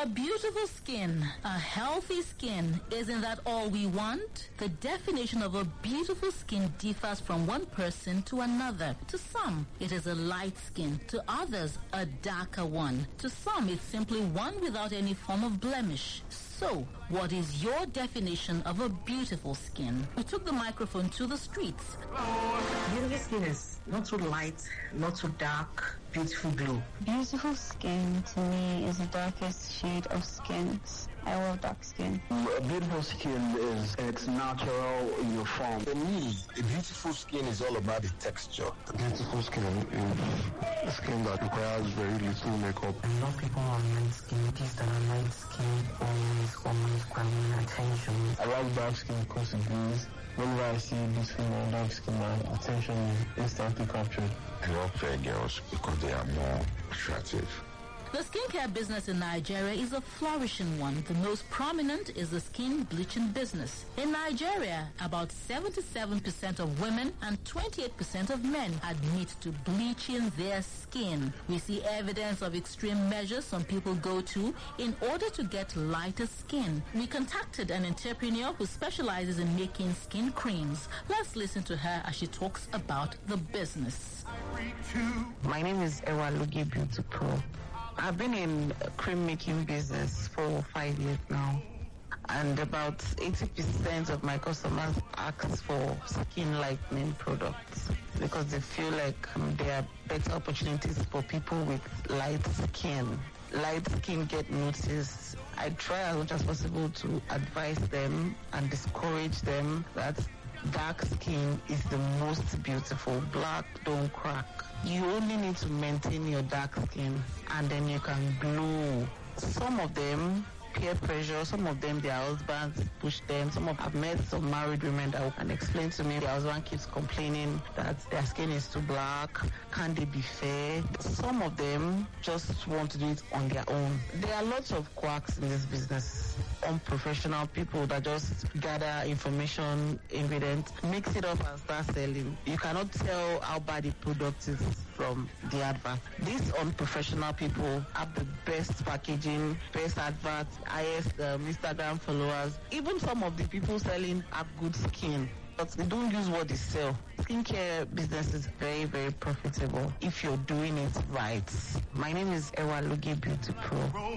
A beautiful skin, a healthy skin, isn't that all we want? The definition of a beautiful skin differs from one person to another. To some, it is a light skin. To others, a darker one. To some, it's simply one without any form of blemish. So, what is your definition of a beautiful skin? We took the microphone to the streets. Beautiful skin is not too light, not too dark, beautiful glow. Beautiful skin to me is the darkest shade of skin. I love dark skin. A beautiful skin is it's natural in your form. For me, a beautiful skin is all about the texture. A beautiful skin is a skin that requires very little makeup. A lot of people are light skin. These that are light skin always crying attention. I like dark skin because it glows. Whenever I see this female dark skin, my attention is instantly captured. I love fair girls because they are more attractive. The skincare business in Nigeria is a flourishing one. The most prominent is the skin bleaching business. In Nigeria, about 77% of women and 28% of men admit to bleaching their skin. We see evidence of extreme measures some people go to in order to get lighter skin. We contacted an entrepreneur who specializes in making skin creams. Let's listen to her as she talks about the business. My name is Ewa Lugi Beauty Pro. I've been in cream making business for 5 years now, and about 80% of my customers ask for skin lightening products because they feel like there are better opportunities for people with light skin. Light skin get noticed. I try as much as possible to advise them and discourage them that dark skin is the most beautiful. Black don't crack. You only need to maintain your dark skin and then you can glow. Some of them, peer pressure, some of them, their husbands push them. I've met some married women that can explain to me their husband keeps complaining that their skin is too black. Can they be fair? Some of them just want to do it on their own. There are lots of quacks in this business. Unprofessional people that just gather information, ingredients, mix it up and start selling. You cannot tell how bad the product is from the advert. These unprofessional people have the best packaging, best adverts, highest Instagram followers. Even some of the people selling have good skin, but they don't use what they sell. Skincare business is very, very profitable if you're doing it right. My name is Ewa Lugi Beauty Pro.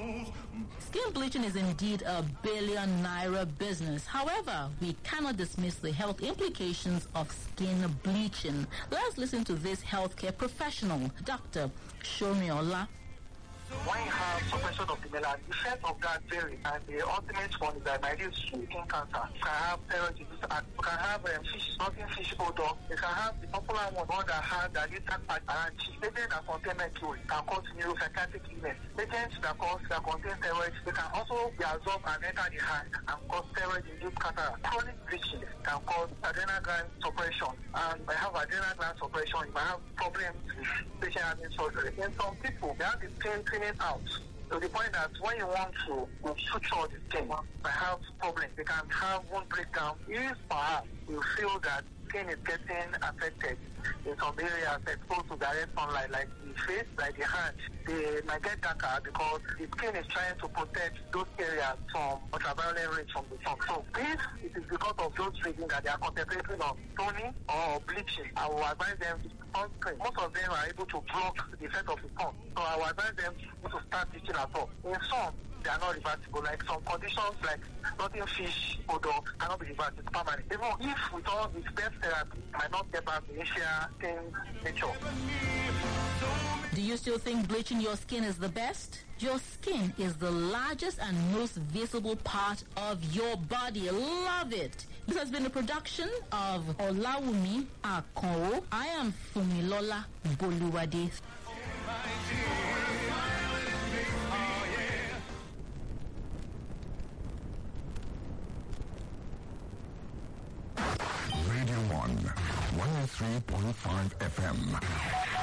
Skin bleaching is indeed a billion naira business. However, we cannot dismiss the health implications of skin bleaching. Let's listen to this healthcare professional, Dr. Shomiola. When you have suppression of the melanin, the effect of that varies, and the ultimate one is that might lead to skin cancer. You can have thyroid disease, and you can have fish odor. You can have the popular one that has the little part around cheek. Agents that contain mercury can cause neuropsychiatric illness. Agents that contain steroids, they can also be absorbed and enter the hand and cause steroid-induced cataract. Chronic bleaching can cause adrenal gland suppression, and you might have adrenal gland suppression. You might have problems with patient having surgery. In some people, they have the pain cleaning out to the point that when you want to suture the skin, they have problems. They can have wound breakdown. If perhaps you feel that skin is getting affected in some areas exposed to direct sunlight, like the face, like the hand, they might get darker because the skin is trying to protect those areas from ultraviolet rays from the sun. So if it is because of those reasons that they are concentrating on toning or bleaching, I will advise them sunscreen. Most of them are able to block the effect of the sun. So I will advise them to start bleaching at all. In some, they are not reversible. Like some conditions like nothing fish odor cannot be reversed. It's permanent. Even if with all this best therapy, might not get back the initial skin nature. Do you still think bleaching your skin is the best? Your skin is the largest and most visible part of your body. Love it. This has been a production of Olawumi Akonro. I am Fumilola Boluwade. Radio 1, 103.5 FM.